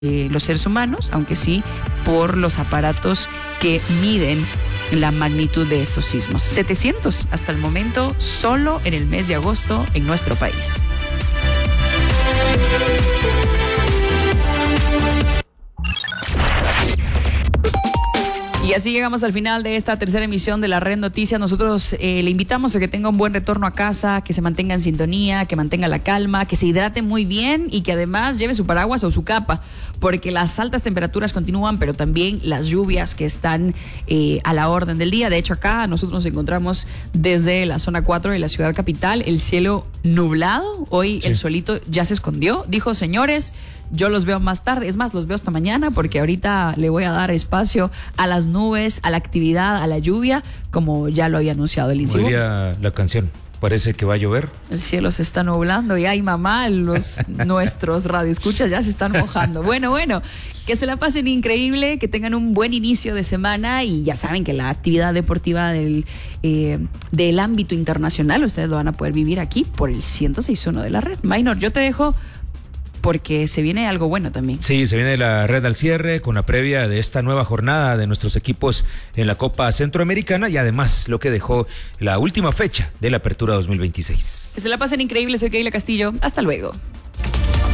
los seres humanos, aunque sí por los aparatos que miden la magnitud de estos sismos. 700 hasta el momento, solo en el mes de agosto en nuestro país. Y así llegamos al final de esta tercera emisión de la Red Noticias. Nosotros le invitamos a que tenga un buen retorno a casa, que se mantenga en sintonía, que mantenga la calma, que se hidrate muy bien y que además lleve su paraguas o su capa, porque las altas temperaturas continúan, pero también las lluvias que están a la orden del día. De hecho, acá nosotros nos encontramos desde la zona 4 de la ciudad capital, el cielo nublado. Hoy sí. El solito ya se escondió. Dijo, señores, yo los veo más tarde, es más, los veo hasta mañana, porque ahorita le voy a dar espacio a las nubes, a la actividad, a la lluvia, como ya lo había anunciado el INSIBU. Como diría la canción, parece que va a llover. El cielo se está nublando y ay mamá, nuestros radioescuchas ya se están mojando. Bueno, que se la pasen increíble, que tengan un buen inicio de semana y ya saben que la actividad deportiva del ámbito internacional ustedes lo van a poder vivir aquí por el 106.1 de la red. Maynor, yo te dejo porque se viene algo bueno también. Sí, se viene la red al cierre con la previa de esta nueva jornada de nuestros equipos en la Copa Centroamericana y además lo que dejó la última fecha de la Apertura 2026. Que se la pasen increíble, soy Keila Castillo. Hasta luego.